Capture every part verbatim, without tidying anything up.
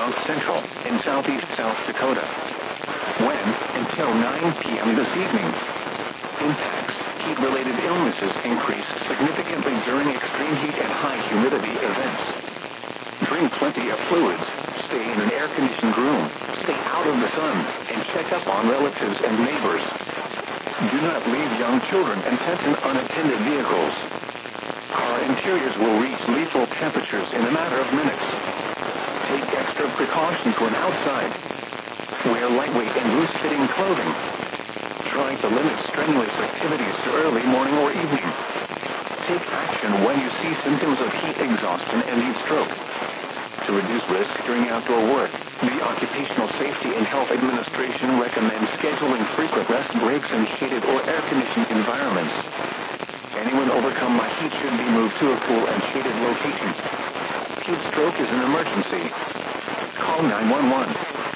south central and southeast South Dakota. When, until nine p m this evening. Impacts, heat-related illnesses increase significantly during extreme heat and high humidity events. Drink plenty of fluids, stay in an air-conditioned room, stay out of the sun, and check up on relatives and neighbors. Do not leave young children and pets in unattended vehicles. Car interiors will reach lethal temperatures in a matter of minutes. Take extra precautions when outside. Wear lightweight and loose-fitting clothing. Try to limit strenuous activities to early morning or evening. Take action when you see symptoms of heat exhaustion and heat stroke. To reduce risk during outdoor work, the Occupational Safety and Health Administration recommends scheduling frequent rest breaks in shaded or air-conditioned environments. Anyone overcome by heat should be moved to a cool and shaded location. Heat stroke is an emergency. Call nine one one.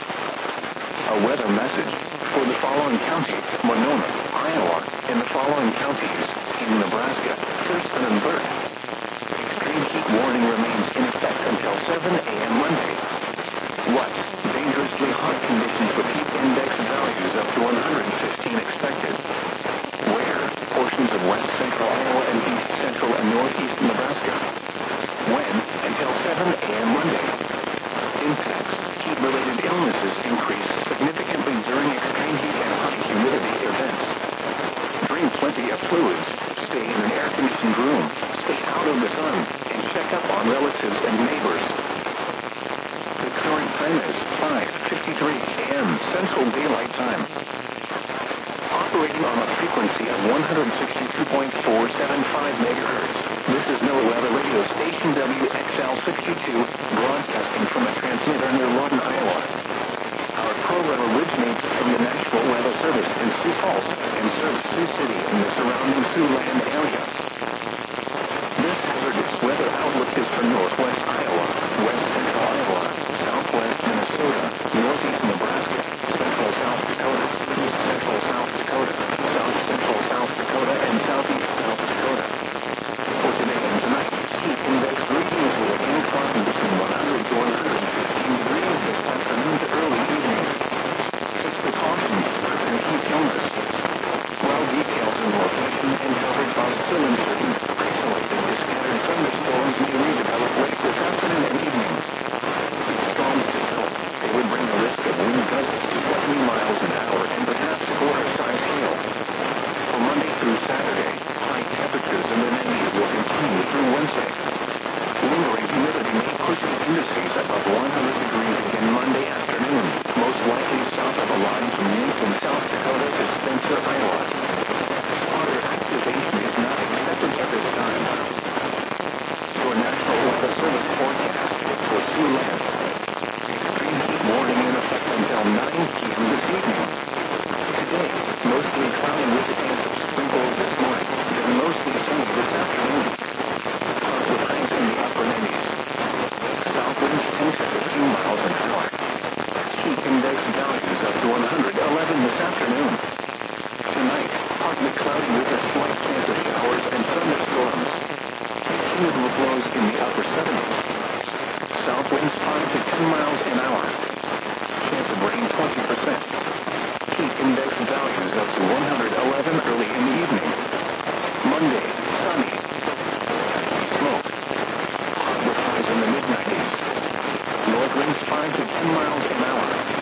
A weather message for the following counties: Monona, Iowa, and the following counties in Nebraska: Thurston and Burke. Extreme heat warning remains in effect until seven a m Monday. What? Dangerously hot conditions with heat index values up to one hundred fifteen expected. Where? Portions of west central Iowa and east central and northeast Nebraska. When? Until seven a m Monday. Impacts, heat-related illnesses increase significantly during extreme heat and high humidity events. Drink plenty of fluids, stay in an air-conditioned room, stay out of the sun, and check up on relatives and neighbors. The current time is five fifty-three a m Central Daylight Time. Operating on a frequency of one hundred sixty-two point four seven five megahertz, this is NOAA Weather Radio Station W X L sixty-two, broadcasting from a transmitter near Lawton, Iowa. Our program originates from the National Weather Service in Sioux Falls and serves Sioux City and the surrounding Siouxland area. This hazardous weather outlook is for northwest Iowa, west central Iowa, southwest Minnesota, northeast Nebraska, central South Dakota, east central South Dakota, south central South Dakota, and southeast South Dakota. For today and tonight, heat index readings will again climb between one hundred to one hundred fifteen degrees this afternoon to early evening. Take precautions and heat illness. While details and location and coverage are still uncertain, isolated or scattered thunderstorms may redevelop late this afternoon and evening. If storms develop, they would bring a risk of wind gusts to twenty miles an hour and perhaps quarter-size hail. For Monday through Saturday, high temperatures in the nineties will continue through Wednesday. Lingering humidity may push the indices above one hundred degrees again Monday afternoon, most likely south of the line from Yankton, South Dakota to Spencer, Iowa. Spotter activation is not accepted at this time. Your National Weather Service forecast is for Siouxland. Extreme heat warning in effect until nine p m this evening. Today, mostly cloudy with a chance of sprinkles this morning, then mostly sunny this afternoon. Clouds with highs in the upper nineties. South winds ten to fifteen miles an hour. Heat index values up to one hundred eleven this afternoon. Tonight, partly cloudy with a slight chance of showers and thunderstorms. Humid flows in the upper seventies. South winds five to ten miles an hour. Chance of rain twenty percent. Heat index values up to one hundred eleven early in the evening. Monday, sunny. Smoke. Hot with highs in the mid nineties. North winds five to ten miles an hour.